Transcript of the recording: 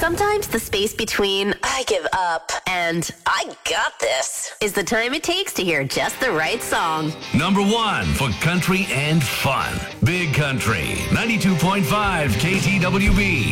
Sometimes the space between "I give up" and "I got this" is the time it takes to hear just the right song. Number 1 for country and fun. Big Country, 92.5 KTWB.